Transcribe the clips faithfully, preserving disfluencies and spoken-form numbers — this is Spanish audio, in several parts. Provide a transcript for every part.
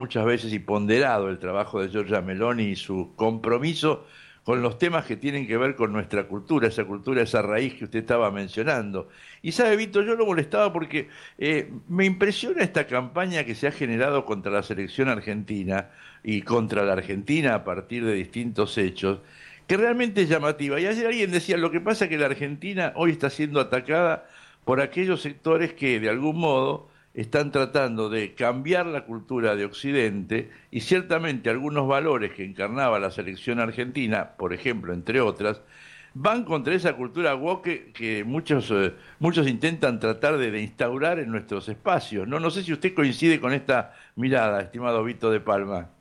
muchas veces y ponderado el trabajo de Giorgia Meloni y su compromiso con los temas que tienen que ver con nuestra cultura, esa cultura, esa raíz que usted estaba mencionando. Y sabe, Vito, yo lo molestaba porque eh, me impresiona esta campaña que se ha generado contra la selección argentina y contra la Argentina a partir de distintos hechos, que realmente es llamativa. Y ayer alguien decía, lo que pasa es que la Argentina hoy está siendo atacada por aquellos sectores que de algún modo están tratando de cambiar la cultura de Occidente y ciertamente algunos valores que encarnaba la selección argentina, por ejemplo, entre otras, van contra esa cultura woke que, que muchos, eh, muchos intentan tratar de, de instaurar en nuestros espacios. No, no sé si usted coincide con esta mirada, estimado Vito de Palma.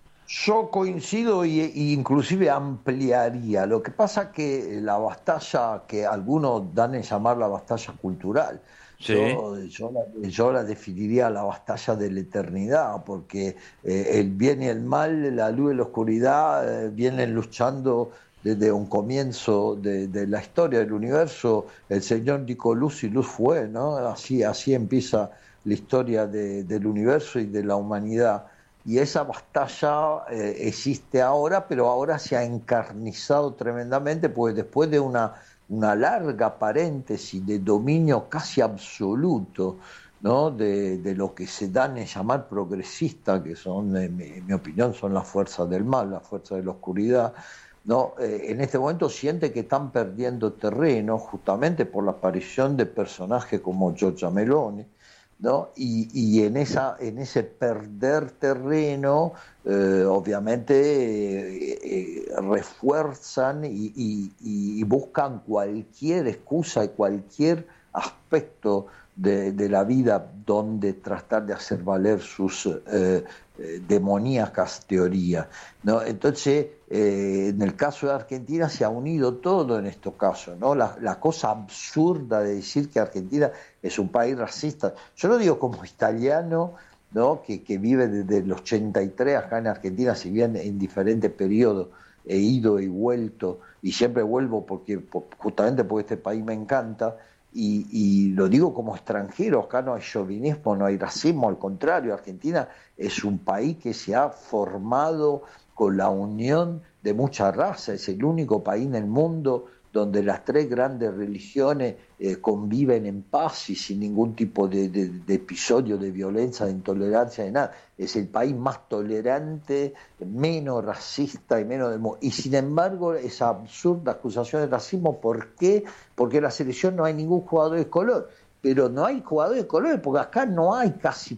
Yo coincido y, y inclusive ampliaría. Lo que pasa que la batalla que algunos dan en llamar la batalla cultural, Sí, yo, yo, la, yo la definiría la batalla de la eternidad, porque eh, el bien y el mal, la luz y la oscuridad eh, vienen luchando desde un comienzo de, de la historia del universo. El Señor dijo luz y luz fue, ¿no? Así, así empieza la historia de, del universo y de la humanidad. Y esa batalla eh, existe ahora, pero ahora se ha encarnizado tremendamente, pues después de una, una larga paréntesis de dominio casi absoluto, ¿no? de, de lo que se dan en llamar progresista, que son, en mi, en mi opinión, son las fuerzas del mal, las fuerzas de la oscuridad, ¿no? Eh, en este momento siente que están perdiendo terreno justamente por la aparición de personajes como Giorgia Meloni, ¿no? Y, y en, esa, en ese perder terreno, eh, obviamente eh, eh, refuerzan y, y, y buscan cualquier excusa y cualquier aspecto de, de la vida donde tratar de hacer valer sus eh, eh, demoníacas teorías, ¿no? Entonces, eh, en el caso de Argentina se ha unido todo en estos casos, ¿no? La, la cosa absurda de decir que Argentina es un país racista. Yo lo digo como italiano, ¿no? que, que vive desde el ochenta y tres acá en Argentina, si bien en diferentes periodos he ido y vuelto, y siempre vuelvo porque justamente porque este país me encanta, y, y lo digo como extranjero, acá no hay chauvinismo, no hay racismo, al contrario, Argentina es un país que se ha formado con la unión de muchas razas, es el único país en el mundo donde las tres grandes religiones eh, conviven en paz y sin ningún tipo de, de, de episodio de violencia, de intolerancia, de nada. Es el país más tolerante, menos racista y menos... Y sin embargo, esa absurda acusación de racismo, ¿por qué? Porque en la selección no hay ningún jugador de color. Pero no hay jugadores de color, porque acá no hay casi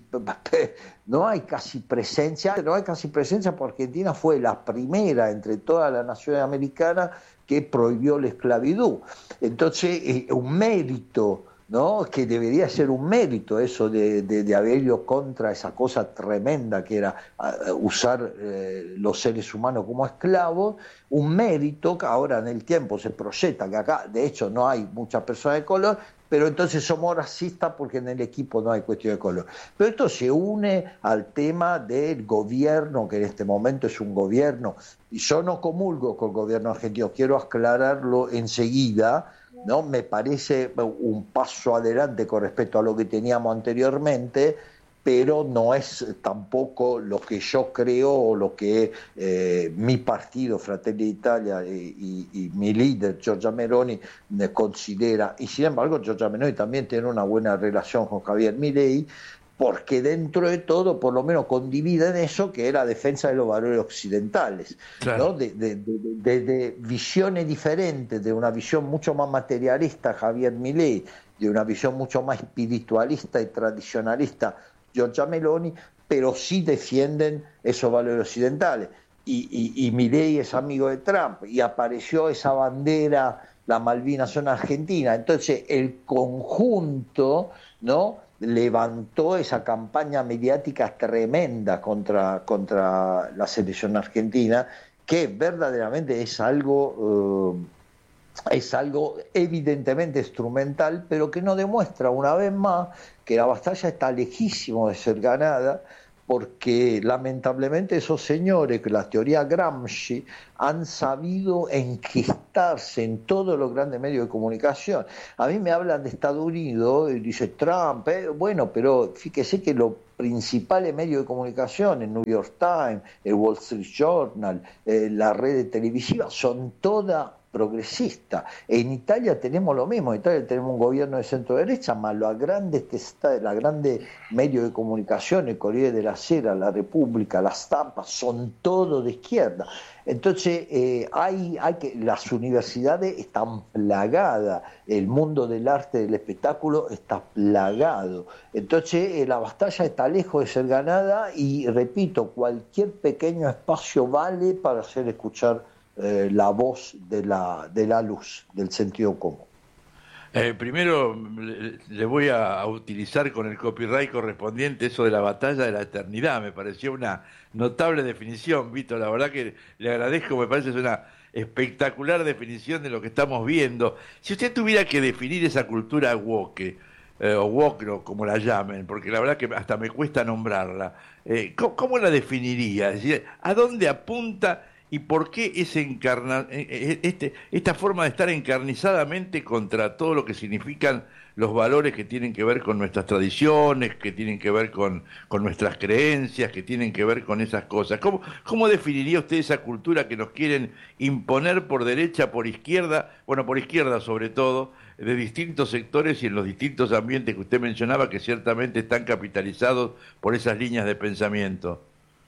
no hay casi presencia, no hay casi presencia porque Argentina fue la primera entre todas las naciones americanas que prohibió la esclavitud. Entonces, eh, un mérito, ¿no? Que debería ser un mérito eso de, de, de haber ido contra esa cosa tremenda que era uh, usar eh, los seres humanos como esclavos, un mérito que ahora en el tiempo se proyecta, que acá de hecho no hay muchas personas de color, pero entonces somos racistas porque en el equipo no hay cuestión de color. Pero esto se une al tema del gobierno, que en este momento es un gobierno, y yo no comulgo con el gobierno argentino, quiero aclararlo enseguida, ¿no? Me parece un paso adelante con respecto a lo que teníamos anteriormente, pero no es tampoco lo que yo creo o lo que eh, mi partido, Fratelli d'Italia, y, y, y mi líder, Giorgia Meloni, considera. Y sin embargo, Giorgia Meloni también tiene una buena relación con Javier Milei, porque dentro de todo, por lo menos condividen eso, que es la defensa de los valores occidentales, claro. ¿no? de, de, de, de, de visiones diferentes, de una visión mucho más materialista, Javier Milei, de una visión mucho más espiritualista y tradicionalista, Giorgia Meloni, pero sí defienden esos valores occidentales. Y, y, y Milei es amigo de Trump, y apareció esa bandera, la Malvinas son Argentina. Entonces, el conjunto, ¿no?, levantó esa campaña mediática tremenda contra, contra la selección argentina, que verdaderamente es algo... Eh, es algo evidentemente instrumental, pero que no demuestra una vez más que la batalla está lejísimo de ser ganada, porque lamentablemente esos señores, que la teoría Gramsci, han sabido enquistarse en todos los grandes medios de comunicación. A mí me hablan de Estados Unidos y dice Trump, eh, bueno, pero fíjese que lo principales medios de comunicación, el New York Times, el Wall Street Journal, eh, la red televisiva, son todas progresistas. En Italia tenemos lo mismo, en Italia tenemos un gobierno de centro-derecha, más los grandes, testa, la grandes medios de comunicación, el Corriere della Sera, la República, la Stampa, son todos de izquierda. Entonces, eh, hay, hay que, las universidades están plagadas, el mundo del arte, del espectáculo está plagado. Entonces, eh, la batalla está lejos de ser ganada y, repito, cualquier pequeño espacio vale para hacer escuchar eh, la voz de la, de la luz, del sentido común. Eh, primero le, le voy a, a utilizar con el copyright correspondiente eso de la batalla de la eternidad. Me pareció una notable definición, Vito. La verdad que le agradezco, me parece que es una espectacular definición de lo que estamos viendo. Si usted tuviera que definir esa cultura woke, eh, o woke, como la llamen, porque la verdad que hasta me cuesta nombrarla, eh, ¿cómo, cómo la definiría? Es decir, ¿a dónde apunta? ¿Y por qué ese encarna, este, esta forma de estar encarnizadamente contra todo lo que significan los valores que tienen que ver con nuestras tradiciones, que tienen que ver con, con nuestras creencias, que tienen que ver con esas cosas? ¿Cómo, ¿Cómo definiría usted esa cultura que nos quieren imponer por derecha, por izquierda, bueno, por izquierda sobre todo, de distintos sectores y en los distintos ambientes que usted mencionaba, que ciertamente están capitalizados por esas líneas de pensamiento?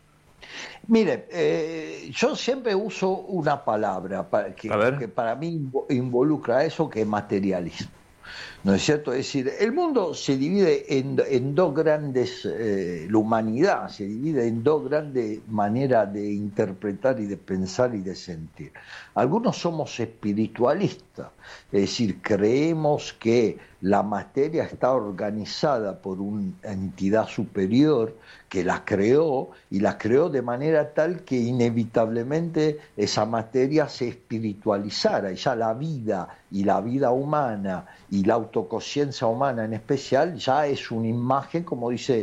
Mire, eh, yo siempre uso una palabra para, que, que para mí involucra eso, que es materialismo. ¿No es cierto? Es decir, el mundo se divide en, en dos grandes, eh, la humanidad se divide en dos grandes maneras de interpretar y de pensar y de sentir. Algunos somos espiritualistas, es decir, creemos que la materia está organizada por una entidad superior que la creó y la creó de manera tal que inevitablemente esa materia se espiritualizara y ya la vida y la vida humana y la autoconciencia humana en especial ya es una imagen, como dice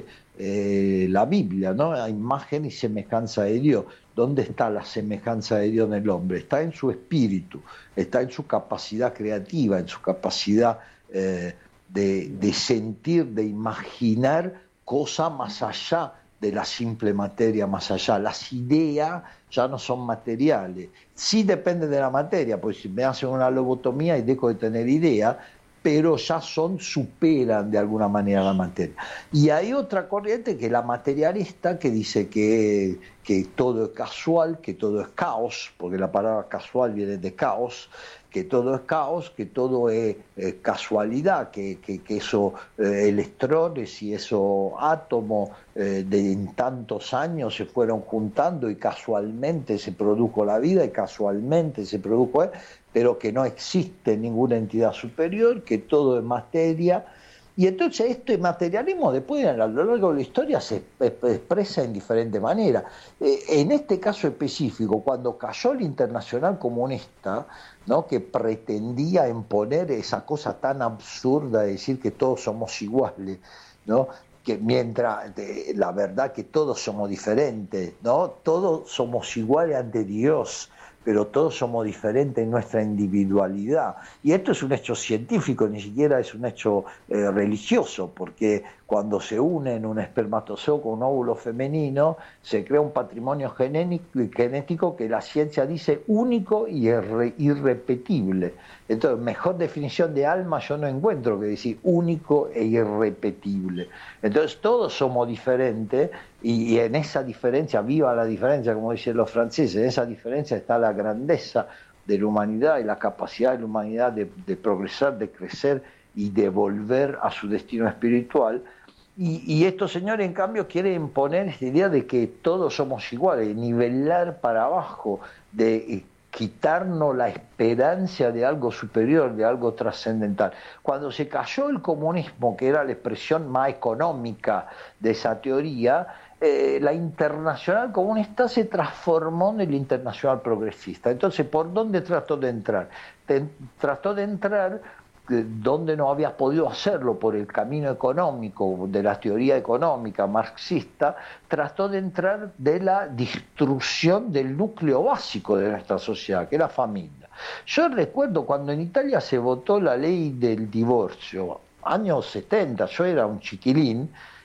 eh, la Biblia, ¿no? La imagen y semejanza de Dios. ¿Dónde está la semejanza de Dios en el hombre? Está en su espíritu, está en su capacidad creativa, en su capacidad eh, de, de sentir, de imaginar cosas más allá de la simple materia, más allá. Las ideas ya no son materiales. Sí depende de la materia, pues si me hacen una lobotomía y dejo de tener idea, pero ya son, superan de alguna manera la materia. Y hay otra corriente que es la materialista, que dice que, que todo es casual, que todo es caos, porque la palabra casual viene de caos, que todo es caos, que todo es eh, casualidad, que, que, que esos eh, electrones y esos átomos eh, de en tantos años se fueron juntando y casualmente se produjo la vida y casualmente se produjo, eh, pero que no existe ninguna entidad superior, que todo es materia. Y entonces este materialismo después a lo largo de la historia se expresa en diferentes maneras. Eh, en este caso específico, cuando cayó el Internacional Comunista, ¿no?, que pretendía imponer esa cosa tan absurda de decir que todos somos iguales, ¿no?, que mientras de, la verdad que todos somos diferentes, ¿no?, todos somos iguales ante Dios, pero todos somos diferentes en nuestra individualidad. Y esto es un hecho científico, ni siquiera es un hecho eh, religioso, porque cuando se unen un espermatozoide con un óvulo femenino, se crea un patrimonio genético, genético que la ciencia dice único y irrepetible. Entonces, mejor definición de alma yo no encuentro que decir único e irrepetible. Entonces, todos somos diferentes y, y en esa diferencia, viva la diferencia, como dicen los franceses, en esa diferencia está la grandeza de la humanidad y la capacidad de la humanidad de, de progresar, de crecer y de volver a su destino espiritual. Y, y estos señores, en cambio, quieren imponer esta idea de que todos somos iguales, de nivelar para abajo, de eh, quitarnos la esperanza de algo superior, de algo trascendental. Cuando se cayó el comunismo, que era la expresión más económica de esa teoría, eh, la internacional comunista se transformó en el internacional progresista. Entonces, ¿por dónde trató de entrar? Te, trató de entrar donde no había podido hacerlo por el camino económico, de la teoría económica marxista, trató de entrar de la destrucción del núcleo básico de nuestra sociedad, que es la familia. Yo recuerdo cuando en Italia se votó la ley del divorcio, años setenta, yo era un chiquilín,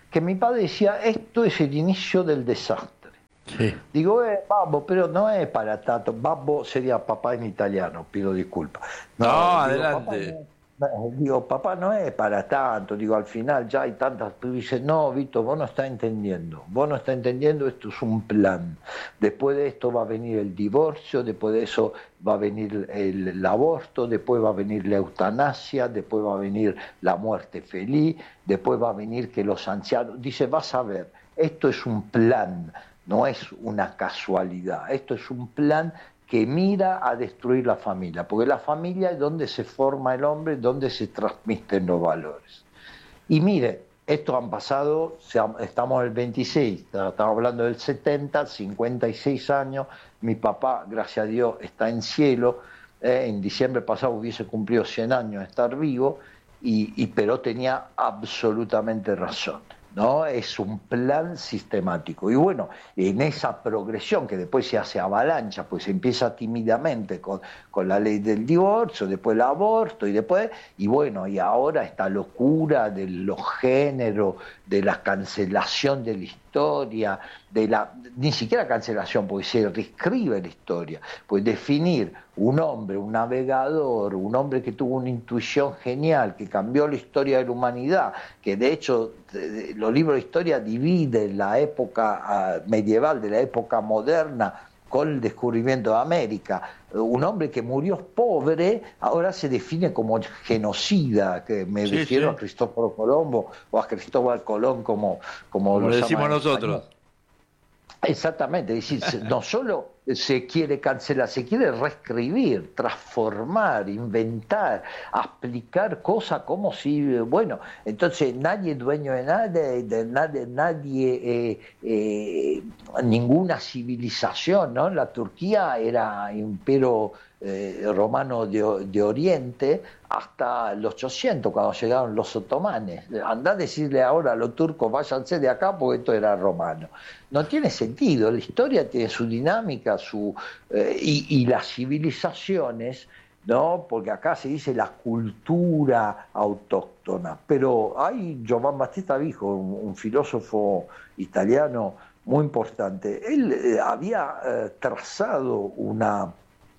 que mi padre decía, esto es el inicio del desastre. Sí. Digo, eh, babbo, pero no es para tanto. Babbo sería papá en italiano, pido disculpas. No, No, digo, papá adelante. no, no, digo, papá no es para tanto. Digo, al final ya hay tantas. Dice, no, Vito, vos no estás entendiendo. Vos no estás entendiendo, esto es un plan. Después de esto va a venir el divorcio, después de eso va a venir el, el aborto, después va a venir la eutanasia, después va a venir la muerte feliz, después va a venir que los ancianos. Dice, vas a ver, esto es un plan. No es una casualidad, esto es un plan que mira a destruir la familia, porque la familia es donde se forma el hombre, donde se transmiten los valores. Y mire, estos han pasado, estamos en el veintiséis, estamos hablando del setenta, cincuenta y seis años, mi papá, gracias a Dios, está en cielo, eh, en diciembre pasado hubiese cumplido cien años de estar vivo, y, y, pero tenía absolutamente razón. ¿No? Es un plan sistemático. Y bueno, en esa progresión que después se hace avalancha, pues empieza tímidamente con, con la ley del divorcio, después el aborto, y después, y bueno, y ahora esta locura de los géneros, de la cancelación de la historia, de la, ni siquiera cancelación, porque se reescribe la historia, pues definir un hombre, un navegador, un hombre que tuvo una intuición genial, que cambió la historia de la humanidad, que de hecho los libros de historia dividen la época medieval de la época moderna con el descubrimiento de América. Un hombre que murió pobre ahora se define como genocida, que me sí, refiero sí. a Cristóbal Colombo o a Cristóbal Colón como, como, como lo decimos nosotros. Exactamente, es decir, no solo se quiere cancelar, se quiere reescribir, transformar, inventar, aplicar cosas como si, bueno, entonces nadie es dueño de nada, de nadie, nadie eh, eh, ninguna civilización, ¿no? La Turquía era imperio eh, romano de, de Oriente hasta el ochocientos, cuando llegaron los otomanes. Andá a decirle ahora a los turcos, váyanse de acá porque esto era romano. No tiene sentido, la historia tiene su dinámica, su eh, y, y las civilizaciones, ¿no? Porque acá se dice la cultura autóctona, pero hay Giovan Battista Vico, un, un filósofo italiano muy importante, él eh, había eh, trazado una,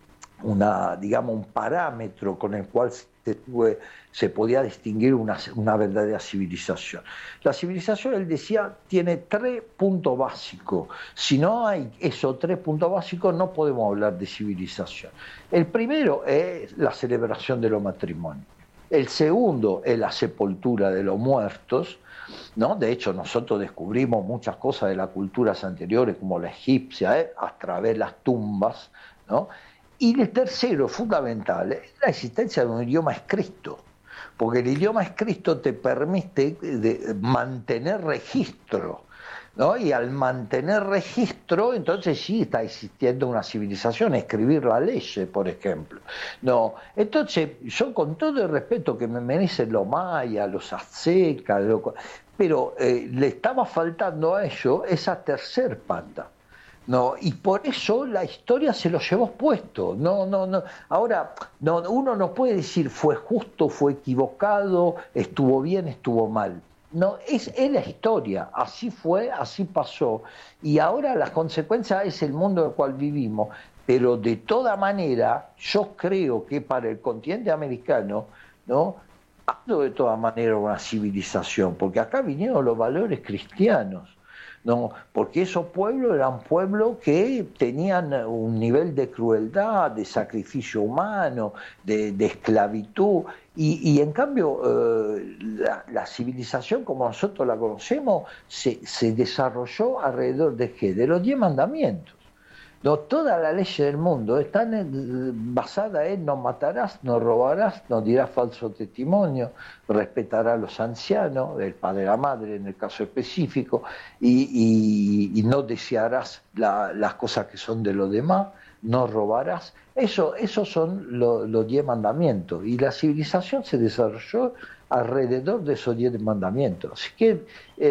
una, digamos, un parámetro con el cual se, se podía distinguir una, una verdadera civilización. La civilización, él decía, tiene tres puntos básicos. Si no hay esos tres puntos básicos, no podemos hablar de civilización. El primero es la celebración de los matrimonios. El segundo es la sepultura de los muertos, ¿no? De hecho, nosotros descubrimos muchas cosas de las culturas anteriores, como la egipcia, ¿eh? a través de las tumbas, ¿no? Y el tercero, fundamental, es la existencia de un idioma escrito, porque el idioma escrito te permite de mantener registro, ¿no? Y al mantener registro, entonces sí está existiendo una civilización, escribir la ley, por ejemplo. No, entonces, yo con todo el respeto que me merecen los mayas, los aztecas, lo, pero eh, le estaba faltando a ellos esa tercer pata. No, y por eso la historia se lo llevó puesto. No, no, no. Ahora, no, uno no puede decir fue justo, fue equivocado, estuvo bien, estuvo mal. No, es, es la historia, así fue, así pasó. Y ahora las consecuencias es el mundo en el cual vivimos. Pero de toda manera, yo creo que para el continente americano, ¿no? Hablo de toda manera una civilización, porque acá vinieron los valores cristianos. No, porque esos pueblos eran pueblos que tenían un nivel de crueldad, de sacrificio humano, de, de esclavitud, y, y en cambio eh, la, la civilización como nosotros la conocemos se, se desarrolló alrededor de ¿qué? De los diez mandamientos. No, todas las leyes del mundo están basadas en no matarás, no robarás, no dirás falso testimonio, respetarás a los ancianos, el padre y la madre en el caso específico, y, y, y no desearás la, las cosas que son de los demás, no robarás. Eso, esos son lo, los diez mandamientos, y la civilización se desarrolló alrededor de esos diez mandamientos. Así que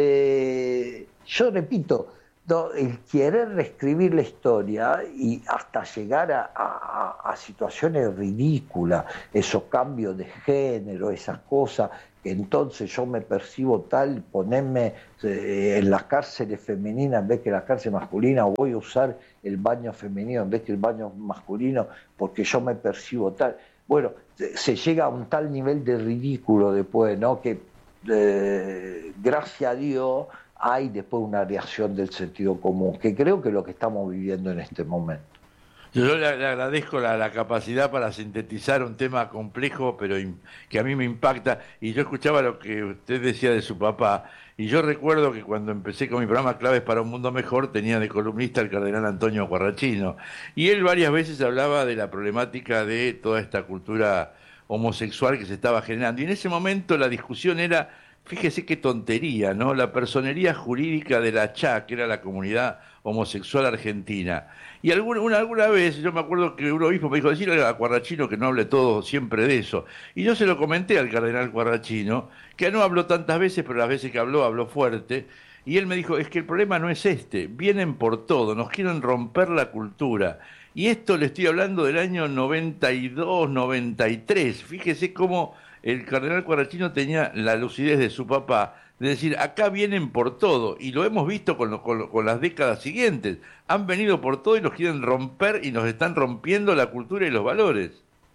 eh, yo repito, el querer reescribir la historia y hasta llegar a, a, a situaciones ridículas, esos cambios de género, esas cosas entonces yo me percibo tal, ponerme eh, en las cárceles femeninas en vez que la cárcel masculina, o voy a usar el baño femenino en vez que el baño masculino porque yo me percibo tal. Bueno, se llega a un tal nivel de ridículo después, ¿no? Que eh, gracias a Dios hay después una reacción del sentido común, que creo que es lo que estamos viviendo en este momento. Yo le, le agradezco la, la capacidad para sintetizar un tema complejo, pero in, que a mí me impacta. Y yo escuchaba lo que usted decía de su papá. Y yo recuerdo que cuando empecé con mi programa Claves para un Mundo Mejor, tenía de columnista el cardenal Antonio Guarrachino. Y él varias veces hablaba de la problemática de toda esta cultura homosexual que se estaba generando. Y en ese momento la discusión era, fíjese qué tontería, ¿no? La personería jurídica de la C H A, que era la comunidad homosexual argentina. Y alguna, una, alguna vez, yo me acuerdo que un obispo me dijo, decirle a Guarrachino que no hable todo siempre de eso. Y yo se lo comenté al cardenal Guarrachino, que no habló tantas veces, pero las veces que habló, habló fuerte. Y él me dijo, es que el problema no es este, vienen por todo, nos quieren romper la cultura. Y esto le estoy hablando del año noventa y dos, noventa y tres. Fíjese cómo el cardenal Guarrachino tenía la lucidez de su papá, de decir, acá vienen por todo, y lo hemos visto con, lo, con, lo, con las décadas siguientes, han venido por todo y nos quieren romper y nos están rompiendo la cultura y los valores.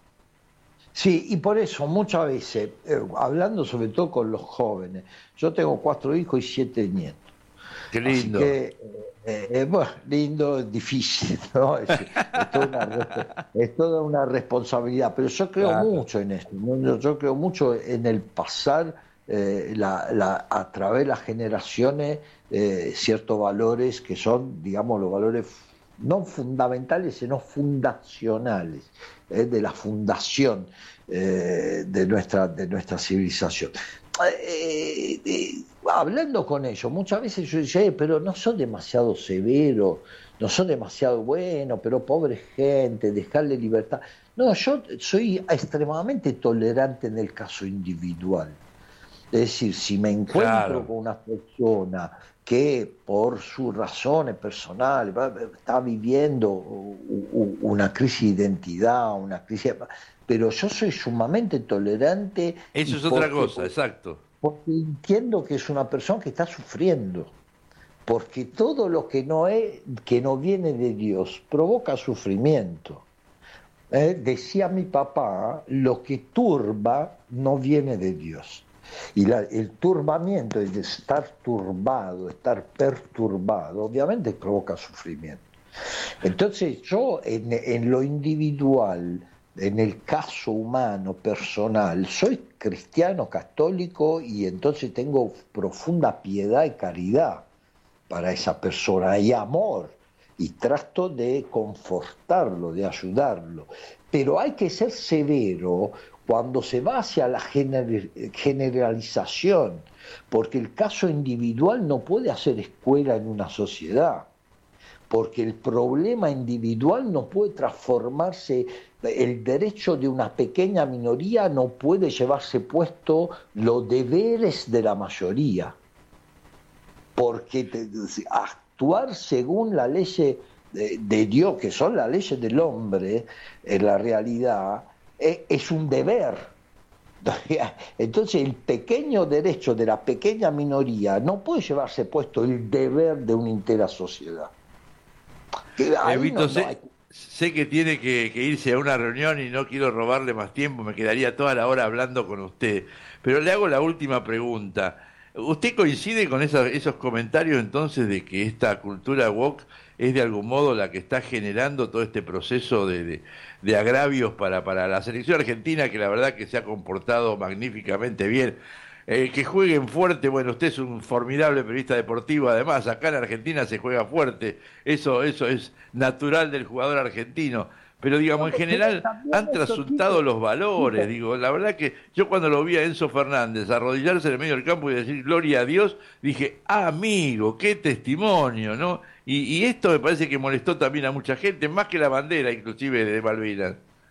Sí, y por eso muchas veces, eh, hablando sobre todo con los jóvenes, yo tengo cuatro hijos y siete nietos. Qué lindo. Así que, eh, eh, bueno, lindo, difícil, ¿no? Es, es, toda una, es toda una responsabilidad, pero yo creo claro. mucho en esto, ¿no? Yo creo mucho en el pasar eh, la, la, a través de las generaciones eh, ciertos valores que son, digamos, los valores no fundamentales, sino fundacionales, eh, de la fundación eh, de, nuestra, de nuestra civilización. Eh, eh, hablando con ellos, muchas veces yo decía, eh, pero no son demasiado severos, no son demasiado buenos, pero pobre gente, dejarle libertad. No, yo soy extremadamente tolerante en el caso individual. Es decir, si me encuentro claro. con una persona que por sus razones personales está viviendo una crisis de identidad, una crisis... Pero yo soy sumamente tolerante. Eso es otra cosa, exacto. Porque entiendo que es una persona que está sufriendo. Porque todo lo que no es, que no viene de Dios, provoca sufrimiento. Eh, decía mi papá, lo que turba no viene de Dios. Y la, el turbamiento, el de estar turbado, estar perturbado, obviamente provoca sufrimiento. Entonces yo en, en lo individual, en el caso humano, personal, soy cristiano católico y entonces tengo profunda piedad y caridad para esa persona y amor, y trato de confortarlo, de ayudarlo. Pero hay que ser severo cuando se va hacia la generalización, porque el caso individual no puede hacer escuela en una sociedad, porque el problema individual no puede transformarse, el derecho de una pequeña minoría no puede llevarse puesto los deberes de la mayoría, porque te, actuar según la ley de, de Dios, que son las leyes del hombre, en la realidad, es, es un deber. Entonces el pequeño derecho de la pequeña minoría no puede llevarse puesto el deber de una entera sociedad. Evito, no, sé, no hay... sé que tiene que, que irse a una reunión y no quiero robarle más tiempo, me quedaría toda la hora hablando con usted, pero le hago la última pregunta. ¿Usted coincide con esa, esos comentarios entonces de que esta cultura woke es de algún modo la que está generando todo este proceso de, de, de agravios para, para la selección argentina, que la verdad que se ha comportado magníficamente bien? Eh, que jueguen fuerte, bueno, usted es un formidable periodista deportivo, además, acá en Argentina se juega fuerte, eso, eso es natural del jugador argentino, pero digamos, en general han trasuntado los valores, digo, la verdad que yo cuando lo vi a Enzo Fernández arrodillarse en el medio del campo y decir gloria a Dios, dije, ah, amigo, qué testimonio, ¿no? Y, y esto me parece que molestó también a mucha gente, más que la bandera inclusive de Malvinas.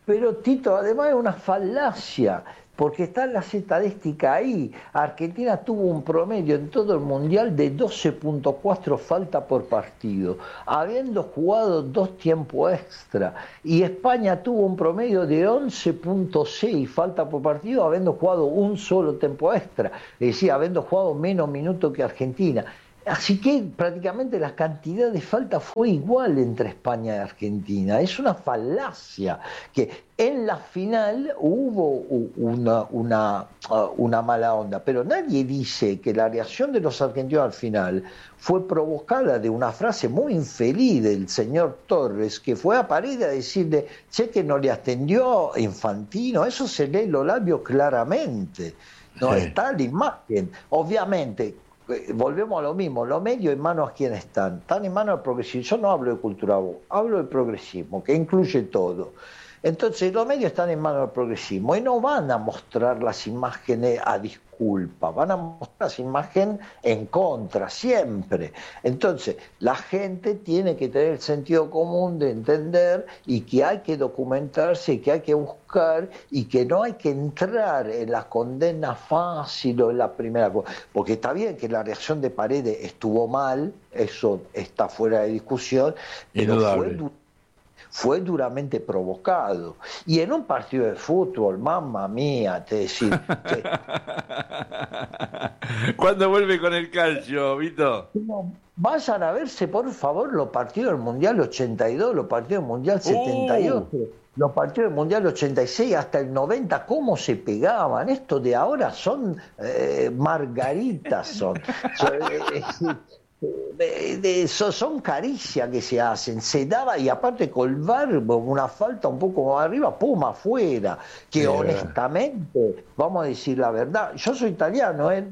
Pero Tito, además es una falacia, porque están las estadísticas ahí. Argentina tuvo un promedio en todo el Mundial de doce punto cuatro falta por partido, habiendo jugado dos tiempos extra. Y España tuvo un promedio de once punto seis falta por partido, habiendo jugado un solo tiempo extra. Es decir, habiendo jugado menos minutos que Argentina. Así que prácticamente la cantidad de falta fue igual entre España y Argentina. Es una falacia que en la final hubo una, una, una mala onda, pero nadie dice que la reacción de los argentinos al final fue provocada de una frase muy infeliz del señor Torres, que fue a Paredes a decirle, sé que no le atendió Infantino. Eso se lee en los labios claramente. No Sí. está la imagen. Obviamente, volvemos a lo mismo, los medios en manos a quién están, están en manos del progresismo. Yo no hablo de cultura, hablo del progresismo, que incluye todo. Entonces los medios están en manos del progresismo y no van a mostrar las imágenes a disculpa, van a mostrar las imágenes en contra, siempre. Entonces la gente tiene que tener el sentido común de entender y que hay que documentarse, que hay que buscar y que no hay que entrar en la condena fácil o en la primera cosa. Porque está bien que la reacción de Paredes estuvo mal, eso está fuera de discusión, pero Indudable. fue fue duramente provocado. Y en un partido de fútbol, mamma mía, te decir... Que... ¿Cuándo vuelve con el calcio, Vito? No, vayan a verse, por favor, los partidos del Mundial ochenta y dos, los partidos del Mundial setenta y ocho, uh. los partidos del Mundial ochenta y seis, hasta el noventa, cómo se pegaban. Estos de ahora son eh, margaritas, son... son eh, eh, De, de, son caricias que se hacen, se daba, y aparte colvar una falta un poco más arriba, pum, afuera, que sí, honestamente, vamos a decir la verdad, yo soy italiano, ¿eh?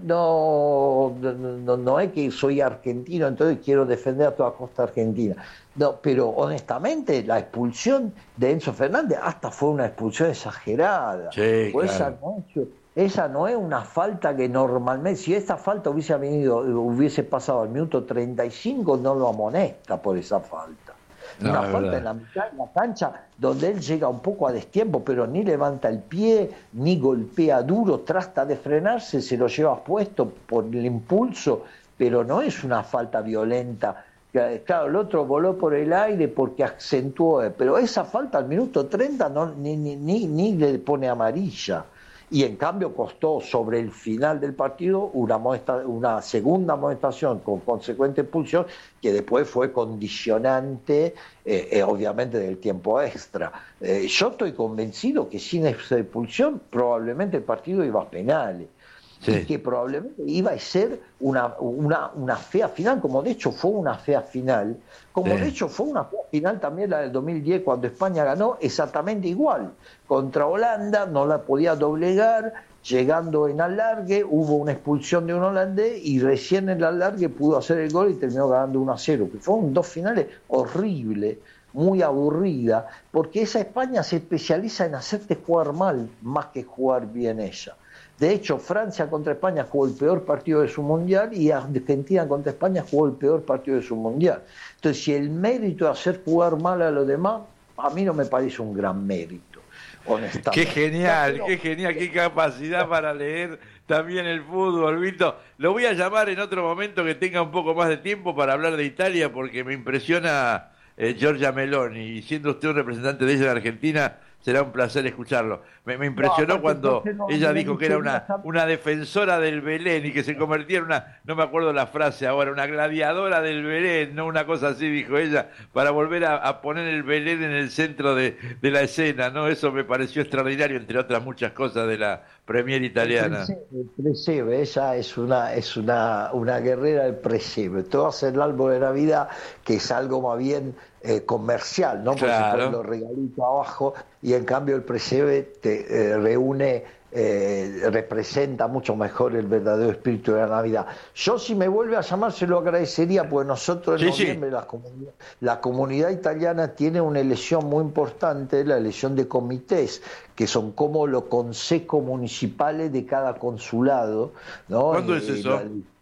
no, no, no es que soy argentino, entonces quiero defender a toda costa argentina, no, pero honestamente la expulsión de Enzo Fernández hasta fue una expulsión exagerada, sí, pues claro. esa noche esa no es una falta que normalmente, si esa falta hubiese venido, hubiese pasado al minuto treinta y cinco, no lo amonesta por esa falta. No, una falta verdad. En la mitad de la cancha donde él llega un poco a destiempo, pero ni levanta el pie, ni golpea duro, trata de frenarse, se lo lleva puesto por el impulso, pero no es una falta violenta. Claro, el otro voló por el aire porque acentuó, pero esa falta al minuto treinta no, ni, ni, ni, ni le pone amarilla. Y en cambio costó sobre el final del partido una, molesta, una segunda amonestación con consecuente expulsión que después fue condicionante, eh, eh, obviamente, del tiempo extra. Eh, yo estoy convencido que sin esa expulsión probablemente el partido iba a penales. Sí. Y que probablemente iba a ser una, una, una fea final, como de hecho fue una fea final, como sí. de hecho fue una fea final también la del dos mil diez cuando España ganó exactamente igual. Contra Holanda no la podía doblegar, llegando en alargue hubo una expulsión de un holandés y recién en el alargue pudo hacer el gol y terminó ganando uno a cero. Fueron dos finales horribles, muy aburridas, porque esa España se especializa en hacerte jugar mal más que jugar bien ella. De hecho, Francia contra España jugó el peor partido de su mundial y Argentina contra España jugó el peor partido de su mundial. Entonces, si el mérito de hacer jugar mal a los demás, a mí no me parece un gran mérito, honestamente. Qué genial, qué genial, qué capacidad para leer también el fútbol, Vito. Lo voy a llamar en otro momento que tenga un poco más de tiempo para hablar de Italia, porque me impresiona eh, Giorgia Meloni, y siendo usted un representante de ella en Argentina, será un placer escucharlo. Me, me impresionó no, cuando no, ella no, dijo que era una, una defensora del Belén y que se convertía en una, no me acuerdo la frase ahora, una gladiadora del Belén, no una cosa así, dijo ella, para volver a, a poner el Belén en el centro de, de la escena, ¿no? Eso me pareció extraordinario, entre otras muchas cosas de la Premier italiana. El presepe, ella es una es una, una guerrera del presepe. Todo hace el árbol de Navidad, que es algo más bien eh, comercial, ¿no? Porque claro. se ponen los regalitos abajo y en cambio el presepe te eh, reúne, eh, representa mucho mejor el verdadero espíritu de la Navidad. Yo, si me vuelve a llamar, se lo agradecería, porque nosotros en sí, noviembre sí. La, comunidad, la comunidad italiana tiene una elección muy importante, la elección de comités, que son como los consejos municipales de cada consulado, ¿no? ¿Cuándo es eso? La,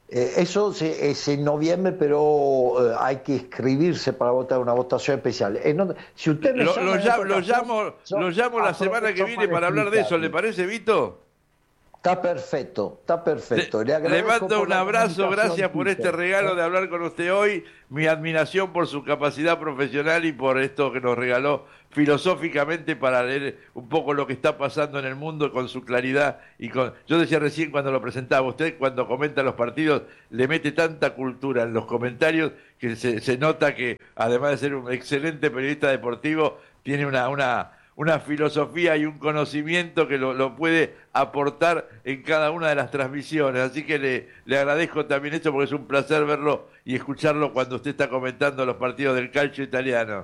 Eh, eso se- es en noviembre, pero eh, hay que inscribirse para votar una votación especial. Eh, no- si usted me Lo, lo llama en llamo, otra lo ocasión, llamo, lo yo llamo la semana que aprovecho viene para para hablar de eso, ¿le explicarle. parece, Vito? Está perfecto, está Le, perfecto. Le le agradezco mando por un la abrazo, comunicación, gracias por este Tito. regalo ¿Eh? de hablar con usted hoy, mi admiración por su capacidad profesional y por esto que nos regaló filosóficamente para leer un poco lo que está pasando en el mundo con su claridad y con... Yo decía recién cuando lo presentaba, usted cuando comenta los partidos le mete tanta cultura en los comentarios que se, se nota que además de ser un excelente periodista deportivo, tiene una... una una filosofía y un conocimiento que lo, lo puede aportar en cada una de las transmisiones. Así que le, le agradezco también esto porque es un placer verlo y escucharlo cuando usted está comentando los partidos del calcio italiano.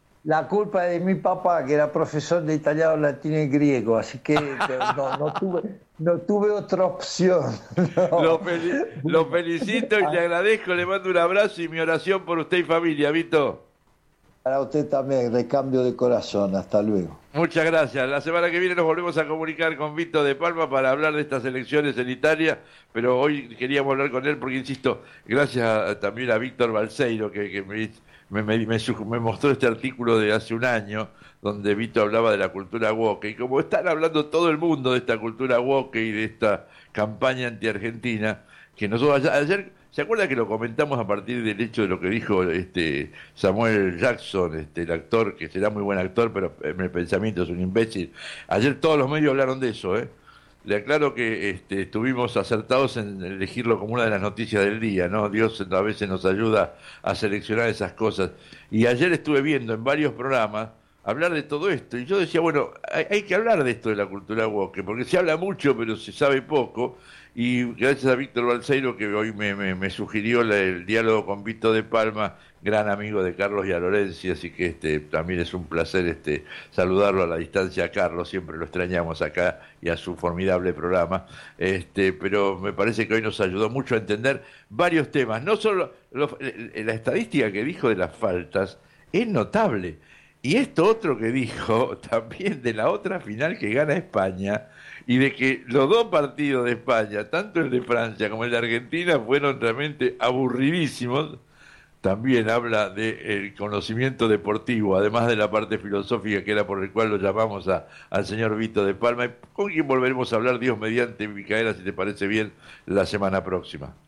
La culpa es de mi papá, que era profesor de italiano, latín y griego, así que no, no tuve, no tuve otra opción. Lo, No. fel- lo felicito y le agradezco, le mando un abrazo y mi oración por usted y familia, Vito. Para usted también, recambio de corazón. Hasta luego. Muchas gracias. La semana que viene nos volvemos a comunicar con Vito de Palma para hablar de estas elecciones en Italia, pero hoy queríamos hablar con él porque, insisto, gracias a- también a Víctor Balseiro, que, que me, me, me- me su- me mostró este artículo de hace un año, donde Vito hablaba de la cultura woke. Y como están hablando todo el mundo de esta cultura woke y de esta campaña anti-argentina, que nosotros ayer, ayer- ¿se acuerda que lo comentamos a partir del hecho de lo que dijo este Samuel Jackson, este, el actor, que será muy buen actor, pero en el pensamiento es un imbécil? Ayer todos los medios hablaron de eso, ¿eh? Le aclaro que este, estuvimos acertados en elegirlo como una de las noticias del día, ¿no? Dios a veces nos ayuda a seleccionar esas cosas. Y ayer estuve viendo en varios programas hablar de todo esto, y yo decía, bueno, hay, hay que hablar de esto de la cultura woke, porque se habla mucho, pero se sabe poco, y gracias a Víctor Balseiro, que hoy me, me- me sugirió la- el diálogo con Vito de Palma, gran amigo de Carlos y a Lorenzi, así que este, también es un placer este, saludarlo a la distancia a Carlos, siempre lo extrañamos acá y a su formidable programa, este, pero me parece que hoy nos ayudó mucho a entender varios temas, no solo lo- la estadística que dijo de las faltas, es notable. Y esto otro que dijo también de la otra final que gana España y de que los dos partidos de España, tanto el de Francia como el de Argentina, fueron realmente aburridísimos, también habla del conocimiento deportivo, además de la parte filosófica que era por el cual lo llamamos a, al señor Vito de Palma, con quien volveremos a hablar, Dios mediante, Micaela, si te parece bien, la semana próxima.